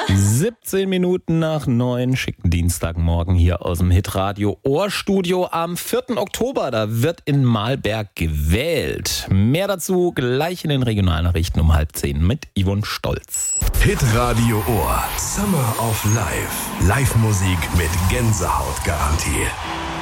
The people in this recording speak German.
17 Minuten nach 9, schicken Dienstagmorgen hier aus dem Hitradio Ohrstudio am 4. Oktober. Da wird in Mahlberg gewählt. Mehr dazu gleich in den Regionalnachrichten um 9:30 mit Yvonne Stolz. Hitradio Ohr. Summer of Life. Live-Musik mit Gänsehautgarantie.